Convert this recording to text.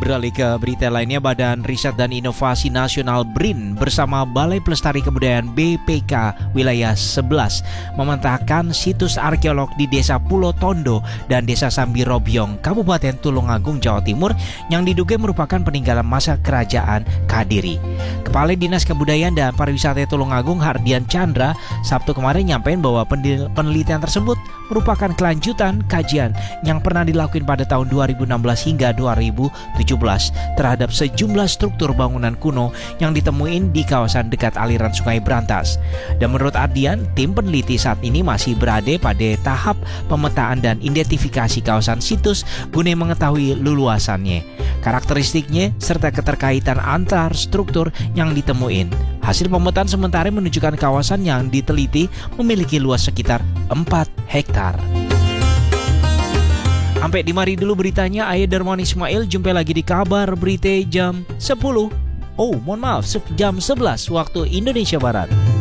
Beralih ke berita lainnya, Badan Riset dan Inovasi Nasional BRIN bersama Balai Pelestari Kebudayaan BPK Wilayah 11 memetakan situs arkeolog di Desa Pulau Tondo dan Desa Sambirobyong, Kabupaten Tulungagung, Jawa Timur yang diduga merupakan peninggalan masa Kerajaan Kadiri. Kepala Dinas Kebudayaan dan Pariwisata Tulungagung Hardian Chandra Sabtu kemarin nyampein bahwa penelitian tersebut merupakan kelanjutan kajian yang pernah dilakukan pada tahun 2016 hingga 2017 terhadap sejumlah struktur bangunan kuno yang ditemuin di kawasan dekat aliran Sungai Brantas. Dan menurut Ardian, tim peneliti saat ini masih berada pada tahap pemetaan dan identifikasi kawasan situs guna mengetahui luasannya, karakteristiknya, serta keterkaitan antar struktur yang ditemuin. Hasil pemetaan sementara menunjukkan kawasan yang diteliti memiliki luas sekitar 4 hektar. Sampai di mari dulu beritanya. Ayah Darmawan Ismail, jumpa lagi di kabar berita jam 10. Mohon maaf, jam 11 waktu Indonesia Barat.